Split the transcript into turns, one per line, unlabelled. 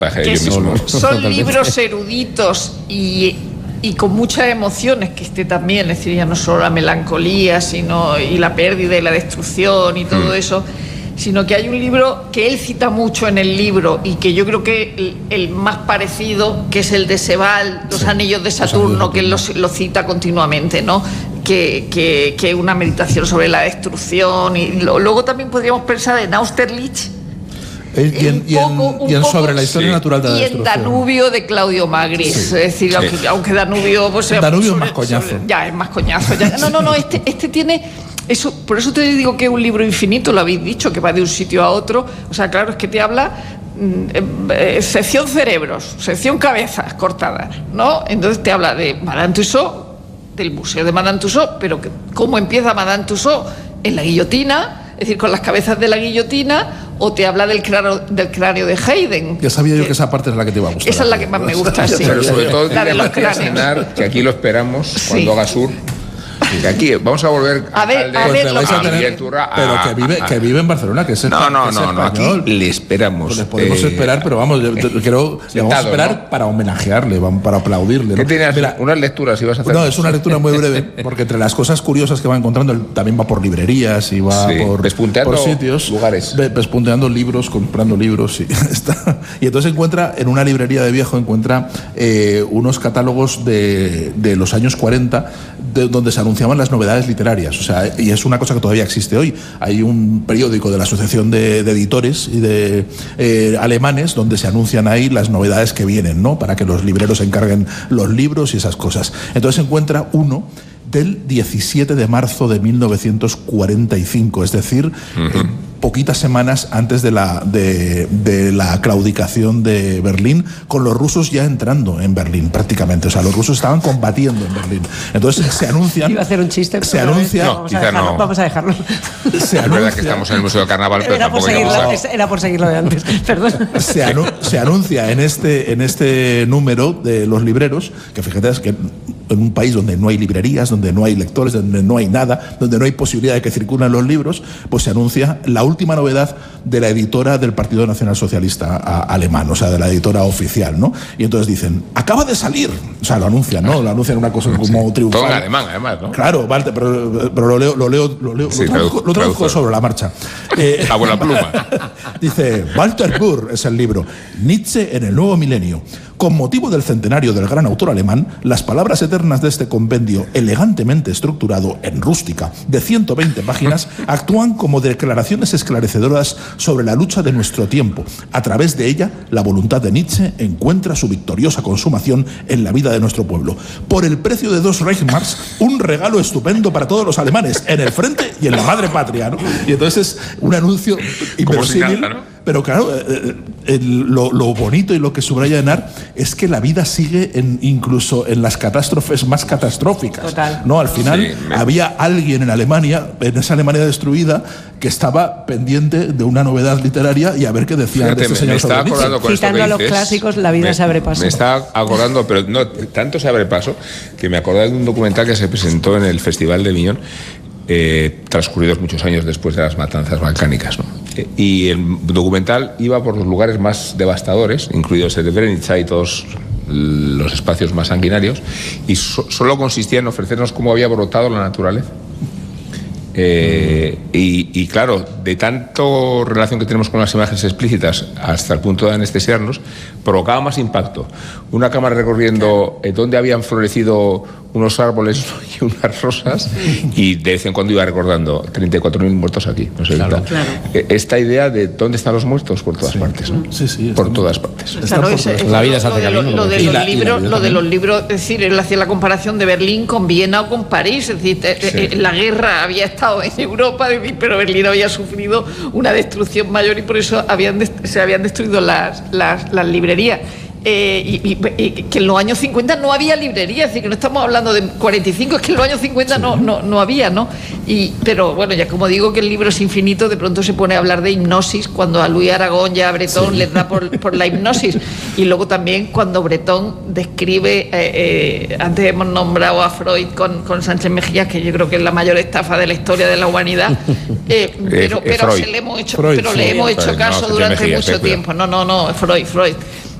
Que son libros eruditos y con muchas emociones, que también, es decir, ya no solo la melancolía, sino y la pérdida y la destrucción y todo eso, sino que hay un libro que él cita mucho en el libro y que yo creo que el más parecido, que es el de Sebald, Los Anillos de Saturno, que él lo cita continuamente, ¿no? Que es una meditación sobre la destrucción. Y luego también podríamos pensar en Austerlitz
y en Sobre la historia natural de la destrucción.
Y en Danubio de Claudio Magris. Es decir, aunque Danubio... Pues,
Danubio es más coñazo.
Ya, es más coñazo. No, este tiene... Eso, por eso te digo que es un libro infinito, lo habéis dicho, que va de un sitio a otro. O sea, claro, es que te habla sección cerebros, sección cabezas cortadas, ¿no? Entonces te habla de Madame Tussauds, del museo de Madame Tussauds, pero ¿cómo empieza Madame Tussauds? En la guillotina, es decir, con las cabezas de la guillotina, o te habla del cráneo de Haydn.
Ya sabía yo que esa parte es la que te iba a gustar.
Esa es la que más me gusta, sí.
Pero sobre todo
la de los cráneos.
Que aquí lo esperamos cuando haga sur. Y aquí vamos a volver
que vive en Barcelona, que es
español. Aquí le esperamos.
Pues le podemos esperar, pero vamos, creo le vamos a esperar, ¿no? Para homenajearle, para aplaudirle, ¿no?
¿Qué tienes? Unas lecturas ibas a hacer.
No, es una lectura muy breve, porque entre las cosas curiosas que va encontrando, él también va por librerías y va por sitios,
lugares,
pespunteando libros, comprando libros y entonces encuentra en una librería de viejo unos catálogos de los años 40 donde se anunciaban las novedades literarias, o sea, y es una cosa que todavía existe hoy. Hay un periódico de la Asociación de Editores y de alemanes donde se anuncian ahí las novedades que vienen, ¿no? Para que los libreros encarguen los libros y esas cosas. Entonces se encuentra uno del 17 de marzo de 1945, es decir, poquitas semanas antes de la claudicación de Berlín, con los rusos ya entrando en Berlín prácticamente. O sea, los rusos estaban combatiendo en Berlín. Entonces se anuncian...
Iba a hacer un chiste, pero
se anuncia...
Vamos a dejarlo.
Es verdad que estamos en el Museo de Carnaval, pero
era por seguirlo de antes. Perdón.
Se anuncia en este número de los libreros, que fíjate, es que en un país donde no hay librerías, donde no hay lectores, donde no hay nada, donde no hay posibilidad de que circulen los libros, pues se anuncia la última novedad de la editora del Partido Nacional Socialista alemán, o sea, de la editora oficial, ¿no? Y entonces dicen, acaba de salir, o sea, lo anuncian, ¿no? Lo anuncian una cosa como triunfal.
Todo en alemán, además, ¿no?
Claro, vale, pero lo traduzco sobre la marcha.
A buena pluma.
Dice, Walter Burr es el libro, Nietzsche en el nuevo milenio. Con motivo del centenario del gran autor alemán, las palabras eternas de este compendio, elegantemente estructurado en rústica, de 120 páginas, actúan como declaraciones esclarecedoras sobre la lucha de nuestro tiempo. A través de ella, la voluntad de Nietzsche encuentra su victoriosa consumación en la vida de nuestro pueblo. Por el precio de 2 Reichsmarks, un regalo estupendo para todos los alemanes, en el frente y en la madre patria, ¿no? Y entonces es un anuncio inverosímil, ¿no? Pero claro, lo bonito y lo que subraya Enar es que la vida sigue incluso en las catástrofes más catastróficas.
Total.
¿No? Al final había alguien en Alemania, en esa Alemania destruida, que estaba pendiente de una novedad literaria y a ver qué decían.
Fíjate,
de este señor sobre Nietzsche.
Citando a los clásicos, la vida se abre paso.
Me estaba acordando, pero no tanto se abre paso, que me acordé de un documental que se presentó en el Festival de Aviñón, transcurridos muchos años después de las matanzas balcánicas, ¿no? Y el documental iba por los lugares más devastadores, incluidos Srebrenica y todos los espacios más sanguinarios, y solo consistía en ofrecernos cómo había brotado la naturaleza. Y claro, de tanto relación que tenemos con las imágenes explícitas hasta el punto de anestesiarnos, provocaba más impacto una cámara recorriendo donde habían florecido unos árboles y unas rosas, y de vez en cuando iba recordando 34.000 muertos aquí, no sé, claro. Esta idea de dónde están los muertos por todas partes, ¿no?
Sí,
por todas partes.
Claro,
la vida se hace camino.
Lo de los libros, es decir, él hacía la comparación de Berlín con Viena o con París, es decir, la guerra había estado en Europa, pero Berlín había sufrido una destrucción mayor y por eso se habían destruido las librerías. Y que en los años 50 no había librería, es decir, que no estamos hablando de 45, es que en los años 50 no había, ¿no? Pero bueno, ya como digo que el libro es infinito, de pronto se pone a hablar de hipnosis, cuando a Luis Aragón y a Bretón les da por la hipnosis, y luego también cuando Bretón describe, antes hemos nombrado a Freud con Sánchez Mejías, que yo creo que es la mayor estafa de la historia de la humanidad, pero le hemos hecho caso durante mucho tiempo. No, Freud.